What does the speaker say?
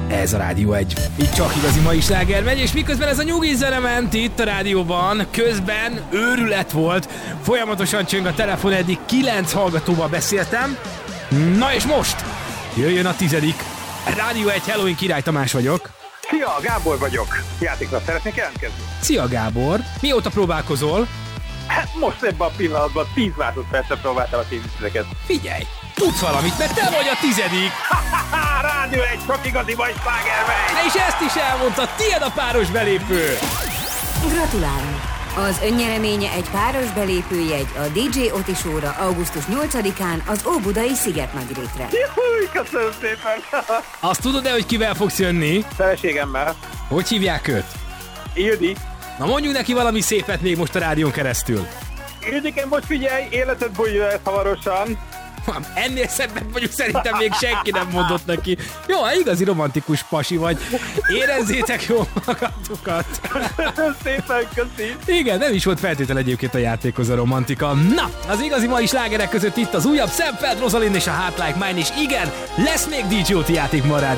Ez a Rádió 1. Itt csak igazi mai sláger megy, és miközben ez a nyugi zene ment itt a rádióban, közben őrület volt. Folyamatosan csöng a telefon, eddig 9 hallgatóval beszéltem. Na és most jöjjön a 10. Rádió 1, Halloween Király Tamás vagyok. Szia, Gábor vagyok. Játékra szeretnék jelentkezni? Szia Gábor, mióta próbálkozol? Hát most ebben a pillanatban 10 másodpercre próbáltam a kézügyeket. Figyelj, tudsz valamit, mert te vagy a 10. Rádió 1, csak igazi vagy slágermegy! És ezt is elmondta, tiéd a páros belépő! Gratulálunk! Az önnyereménye egy páros belépőjegy a DJ Oti Show-ra augusztus 8-án az Óbudai Szigetnagyrétre. Júj, köszönöm szépen! Azt tudod-e, hogy kivel fogsz jönni? Feleségemmel. Hogy hívják őt? Ildi. Na mondjuk neki valami szépet még most a rádión keresztül. Ildiken, most figyelj, életed bújja ezt hamarosan. Ennél szebbet mondjuk szerintem még senki nem mondott neki. Jó, igazi romantikus pasi vagy. Érezzétek jól magatokat. Köszönöm szépen, köszi. Igen, nem is volt feltétel egyébként a játékhoz a romantika. Na, az igazi mai slágerek között itt az újabb Sam Feld, Rosalind és a Heart Like Mine, és igen, lesz még DJ Oti játék ma a